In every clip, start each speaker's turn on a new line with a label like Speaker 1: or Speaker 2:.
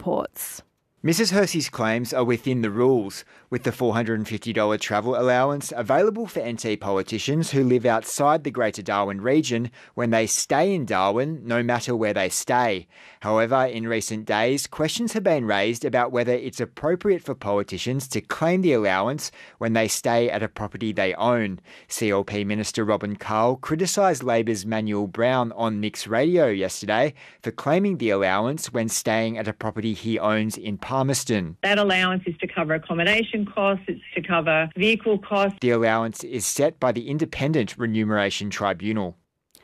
Speaker 1: reports.
Speaker 2: Mrs Hersey's claims are within the rules, with the $450 travel allowance available for NT politicians who live outside the Greater Darwin region when they stay in Darwin, no matter where they stay. However, in recent days, questions have been raised about whether it's appropriate for politicians to claim the allowance when they stay at a property they own. CLP Minister Robin Carl criticised Labor's Manuel Brown on Nix Radio yesterday for claiming the allowance when staying at a property he owns in Palmerston.
Speaker 3: That allowance is to cover accommodation costs, it's to cover vehicle costs.
Speaker 2: The allowance is set by the Independent Remuneration Tribunal.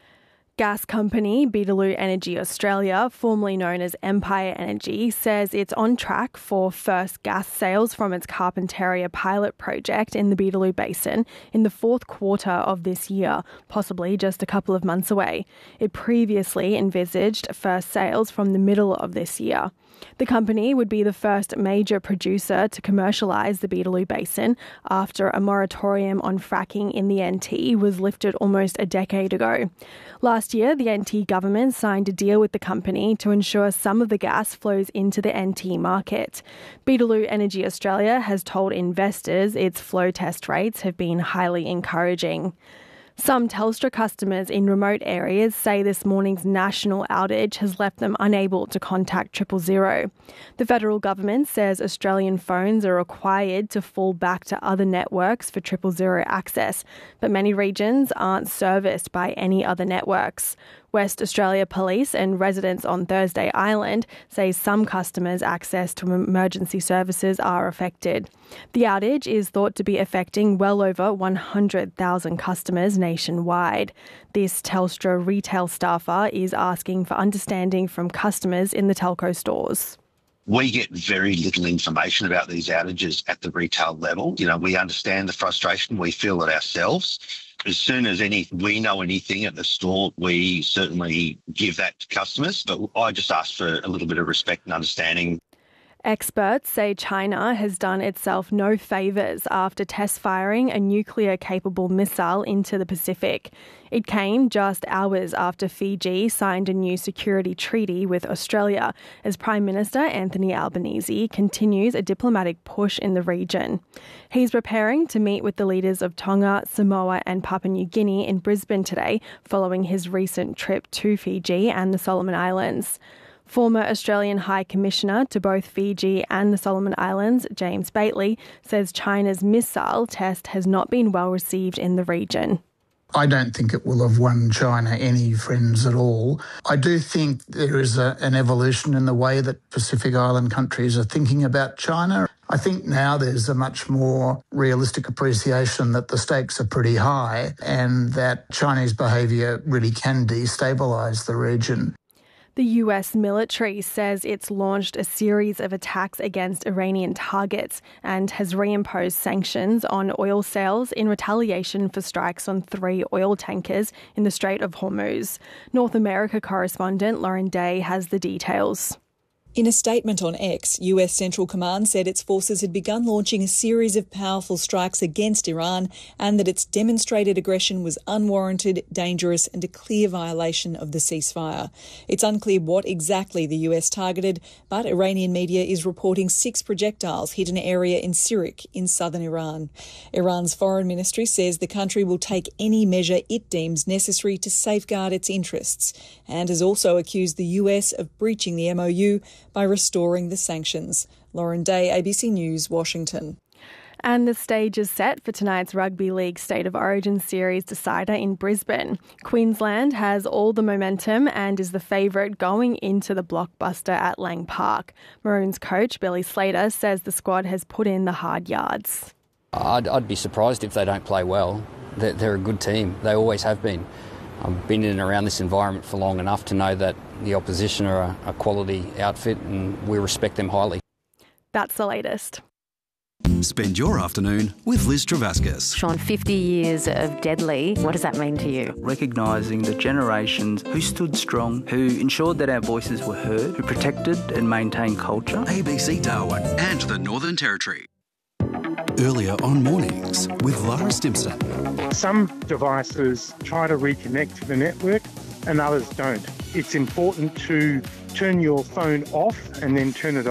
Speaker 1: Gas company Beetaloo Energy Australia, formerly known as Empire Energy, says it's on track for first gas sales from its Carpentaria pilot project in the Beetaloo Basin in the fourth quarter of this year, possibly just a couple of months away. It previously envisaged first sales from the middle of this year. The company would be the first major producer to commercialise the Beetaloo Basin after a moratorium on fracking in the NT was lifted almost a decade ago. Last year, the NT government signed a deal with the company to ensure some of the gas flows into the NT market. Beetaloo Energy Australia has told investors its flow test rates have been highly encouraging. Some Telstra customers in remote areas say this morning's national outage has left them unable to contact 000. The federal government says Australian phones are required to fall back to other networks for 000 access, but many regions aren't serviced by any other networks. West Australia Police and residents on Thursday Island say some customers' access to emergency services are affected. The outage is thought to be affecting well over 100,000 customers nationwide. This Telstra retail staffer is asking for understanding from customers in the telco stores.
Speaker 4: We get very little information about these outages at the retail level. We understand the frustration. We feel it ourselves. As soon as we know anything at the store, we certainly give that to customers. But I just ask for a little bit of respect and understanding.
Speaker 1: Experts say China has done itself no favours after test firing a nuclear-capable missile into the Pacific. It came just hours after Fiji signed a new security treaty with Australia as Prime Minister Anthony Albanese continues a diplomatic push in the region. He's preparing to meet with the leaders of Tonga, Samoa and Papua New Guinea in Brisbane today following his recent trip to Fiji and the Solomon Islands. Former Australian High Commissioner to both Fiji and the Solomon Islands, James Bately, says China's missile test has not been well received in the region.
Speaker 5: I don't think it will have won China any friends at all. I do think there is an evolution in the way that Pacific Island countries are thinking about China. I think now there's a much more realistic appreciation that the stakes are pretty high and that Chinese behaviour really can destabilise the region.
Speaker 1: The US military says it's launched a series of attacks against Iranian targets and has reimposed sanctions on oil sales in retaliation for strikes on 3 oil tankers in the Strait of Hormuz. North America correspondent Lauren Day has the details.
Speaker 6: In a statement on X, US Central Command said its forces had begun launching a series of powerful strikes against Iran and that its demonstrated aggression was unwarranted, dangerous and a clear violation of the ceasefire. It's unclear what exactly the US targeted, but Iranian media is reporting 6 projectiles hit an area in Sirik in southern Iran. Iran's foreign ministry says the country will take any measure it deems necessary to safeguard its interests and has also accused the US of breaching the MOU by restoring the sanctions. Lauren Day, ABC News, Washington.
Speaker 1: And the stage is set for tonight's Rugby League State of Origin Series decider in Brisbane. Queensland has all the momentum and is the favourite going into the blockbuster at Lang Park. Maroons coach Billy Slater says the squad has put in the hard yards.
Speaker 7: I'd be surprised if they don't play well. They're a good team. They always have been. I've been in and around this environment for long enough to know that the opposition are a quality outfit and we respect them highly.
Speaker 1: That's the latest.
Speaker 8: Spend your afternoon with Liz Travaskis.
Speaker 9: Sean, 50 years of Deadly, what does that mean to you?
Speaker 10: Recognising the generations who stood strong, who ensured that our voices were heard, who protected and maintained culture.
Speaker 8: ABC Darwin and the Northern Territory. Earlier on Mornings with Lara Stimson.
Speaker 11: Some devices try to reconnect to the network and others don't. It's important to turn your phone off and then turn it